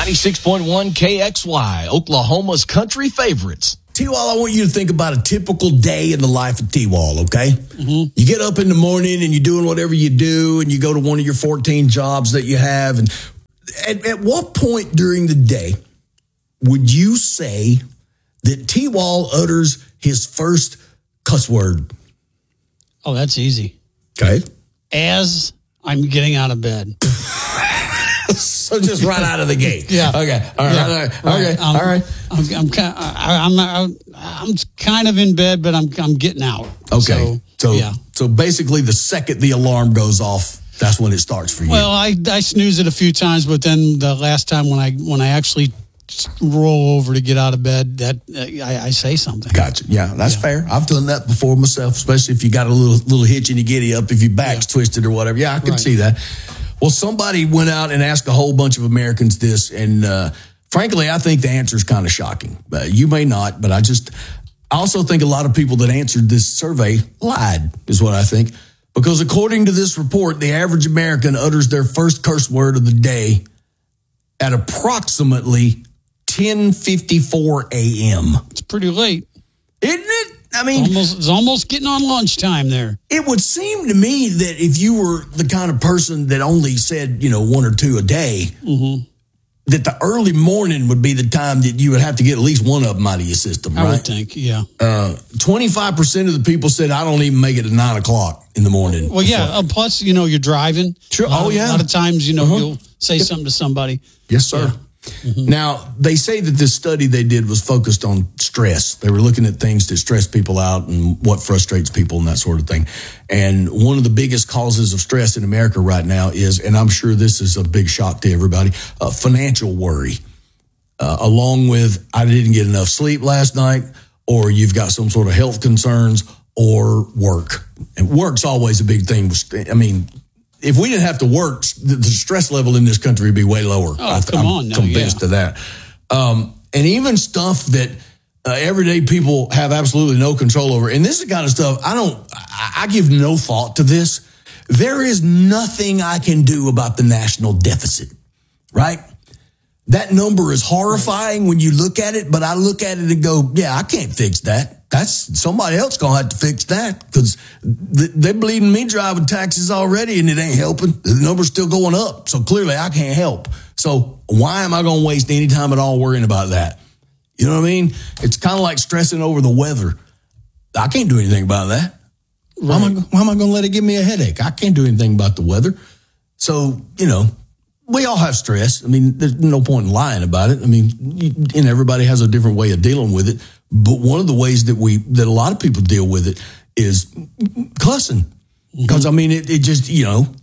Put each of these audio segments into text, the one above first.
96.1 KXY, Oklahoma's country favorites. T-Wall, I want you to think about a typical day in the life of T-Wall, okay? Mm-hmm. You get up in the morning and you're doing whatever you do, and you go to one of your 14 jobs that you have. And at what point during the day would you say that T-Wall utters his first cuss word? Oh, that's easy. Okay. As I'm getting out of bed. So just right out of the gate. Yeah. Okay. All right. Yeah. Okay. All right. I'm kind of in bed, but I'm getting out. Okay. So basically, the second the alarm goes off, that's when it starts for you. Well, I snooze it a few times, but then the last time when I actually roll over to get out of bed, that I say something. Gotcha. Yeah, that's fair. I've done that before myself, especially if you got a little hitch in your giddy up, if your back's twisted or whatever. Yeah, I can see that. Well, somebody went out and asked a whole bunch of Americans this, and frankly, I think the answer is kind of shocking. You may not, but I also think a lot of people that answered this survey lied, is what I think. Because according to this report, the average American utters their first curse word of the day at approximately 10:54 a.m. It's pretty late. Isn't it? I mean, it's almost getting on lunchtime there. It would seem to me that if you were the kind of person that only said, one or two a day, that the early morning would be the time that you would have to get at least one of them out of your system, right? I would think, yeah. 25% of the people said, I don't even make it at 9 o'clock in the morning. Well, yeah. Plus, you're driving. Sure. A lot of times, you'll say something to somebody. Yes, sir. Yeah. Mm-hmm. Now, they say that this study they did was focused on stress. They were looking at things that stress people out and what frustrates people and that sort of thing. And one of the biggest causes of stress in America right now is, and I'm sure this is a big shock to everybody, financial worry. Along with, I didn't get enough sleep last night, or you've got some sort of health concerns, or work. And work's always a big thing. I mean, if we didn't have to work, the stress level in this country would be way lower. I'm convinced of that. And even stuff that everyday people have absolutely no control over. And this is the kind of stuff I give no thought to this. There is nothing I can do about the national deficit, right? That number is horrifying when you look at it, but I look at it and go, yeah, I can't fix that. That's somebody else going to have to fix that, because they're bleeding me dry with taxes already, and it ain't helping. The number's still going up. So clearly I can't help. So why am I going to waste any time at all worrying about that? You know what I mean? It's kind of like stressing over the weather. I can't do anything about that. Right. Why am I going to let it give me a headache? I can't do anything about the weather. So, we all have stress. I mean, there's no point in lying about it. I mean, and everybody has a different way of dealing with it. But one of the ways that a lot of people deal with it is cussing. Because, I mean, it just,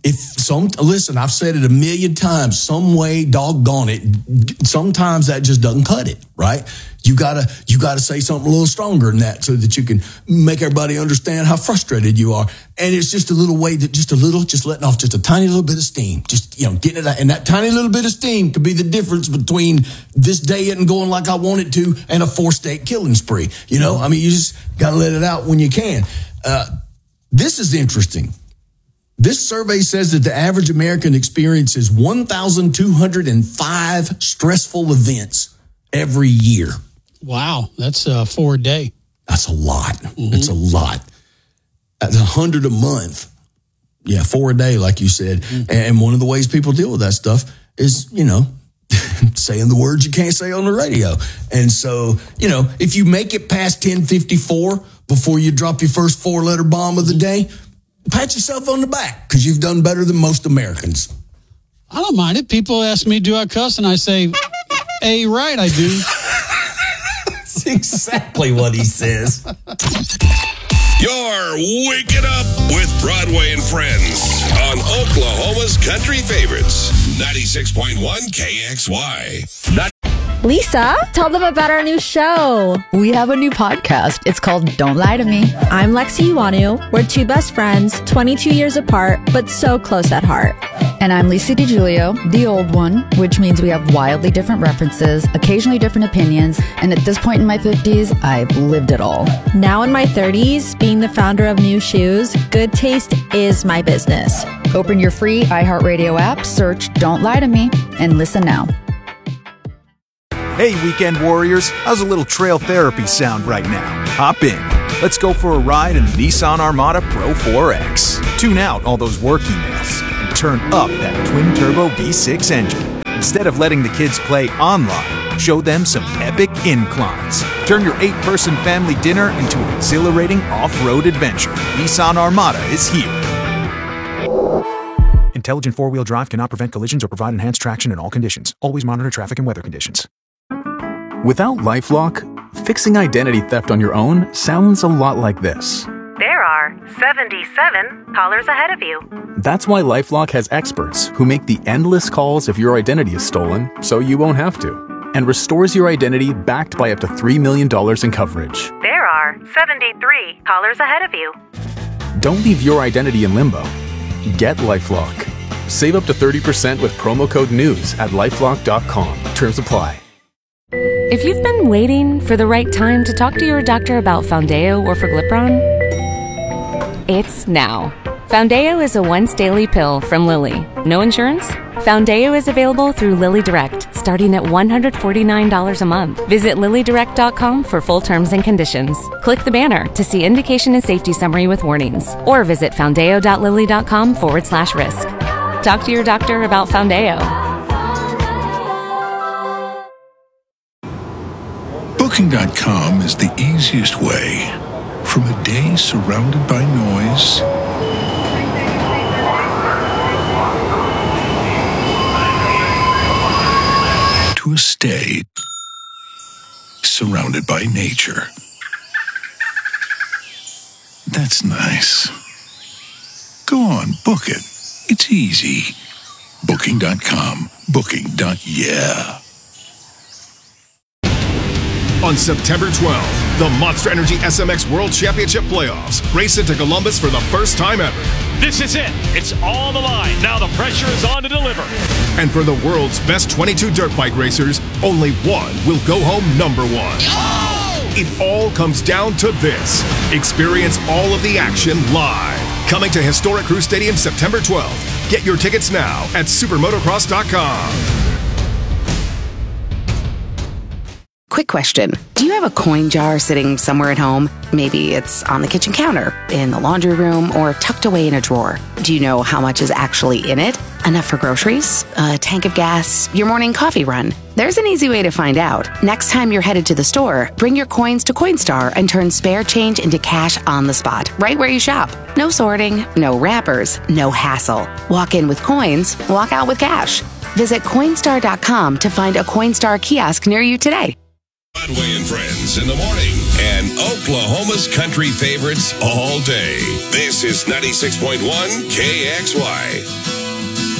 listen, I've said it a million times, some way, doggone it, sometimes that just doesn't cut it, right? You gotta say something a little stronger than that so that you can make everybody understand how frustrated you are. And it's just a little way just letting off just a tiny little bit of steam, just, getting it out. And that tiny little bit of steam could be the difference between this day isn't going like I want it to and a 4-state killing spree. I mean, you just gotta let it out when you can. This is interesting. This survey says that the average American experiences 1,205 stressful events every year. Wow, that's 4 a day. That's a lot. Mm-hmm. It's a lot. That's 100 a month. Yeah, 4 a day, like you said. Mm-hmm. And one of the ways people deal with that stuff is, saying the words you can't say on the radio. And so, if you make it past 10:54 before you drop your first 4-letter bomb of the day, pat yourself on the back, because you've done better than most Americans. I don't mind it. People ask me, do I cuss? And I say, right, I do. That's exactly what he says. You're waking up with Broadway and Friends on Oklahoma's country favorites, 96.1 KXY. Lisa, tell them about our new show. We have a new podcast. It's called Don't Lie to Me. I'm Lexi Iwanu. We're two best friends, 22 years apart, but so close at heart. And I'm Lisa DiGiulio, the old one, which means we have wildly different references, occasionally different opinions, and at this point in my 50s, I've lived it all. Now in my 30s, being the founder of New Shoes, good taste is my business. Open your free iHeartRadio app, search Don't Lie to Me, and listen now. Hey, weekend warriors, how's a little trail therapy sound right now? Hop in. Let's go for a ride in the Nissan Armada Pro 4X. Tune out all those work emails and turn up that twin-turbo V6 engine. Instead of letting the kids play online, show them some epic inclines. Turn your 8-person family dinner into an exhilarating off-road adventure. Nissan Armada is here. Intelligent four-wheel drive cannot prevent collisions or provide enhanced traction in all conditions. Always monitor traffic and weather conditions. Without LifeLock, fixing identity theft on your own sounds a lot like this. There are 77 callers ahead of you. That's why LifeLock has experts who make the endless calls if your identity is stolen, so you won't have to, and restores your identity backed by up to $3 million in coverage. There are 73 callers ahead of you. Don't leave your identity in limbo. Get LifeLock. Save up to 30% with promo code NEWS at LifeLock.com. Terms apply. If you've been waiting for the right time to talk to your doctor about Foundeo or Forglipron, it's now. Foundeo is a once-daily pill from Lilly. No insurance? Foundeo is available through Lilly Direct, starting at $149 a month. Visit LillyDirect.com for full terms and conditions. Click the banner to see indication and safety summary with warnings, or visit foundeo.lilly.com/risk. Talk to your doctor about Foundeo. Booking.com is the easiest way from a day surrounded by noise to a stay surrounded by nature. That's nice. Go on, book it. It's easy. Booking.com. Booking.yeah. On September 12th, the Monster Energy SMX World Championship Playoffs race into Columbus for the first time ever. This is it. It's all the line. Now the pressure is on to deliver. And for the world's best 22 dirt bike racers, only one will go home number one. Oh! It all comes down to this. Experience all of the action live. Coming to Historic Crew Stadium September 12th. Get your tickets now at supermotocross.com. Quick question. Do you have a coin jar sitting somewhere at home? Maybe it's on the kitchen counter, in the laundry room, or tucked away in a drawer. Do you know how much is actually in it? Enough for groceries? A tank of gas? Your morning coffee run? There's an easy way to find out. Next time you're headed to the store, bring your coins to Coinstar and turn spare change into cash on the spot, right where you shop. No sorting, no wrappers, no hassle. Walk in with coins, walk out with cash. Visit Coinstar.com to find a Coinstar kiosk near you today. Broadway and Friends in the morning and Oklahoma's country favorites all day. This is 96.1 KXY.